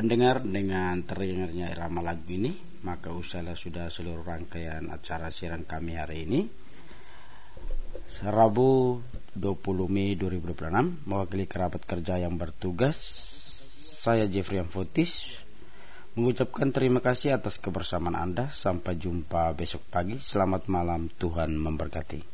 pendengar, dengan terdengarnya irama lagu ini, maka usahlah sudah seluruh rangkaian acara siaran kami hari ini, Rabu 20 Mei 2026. Mewakili kerabat kerja yang bertugas, saya Jeffrey Amfotis mengucapkan terima kasih atas kebersamaan Anda. Sampai jumpa besok pagi. Selamat malam, Tuhan memberkati.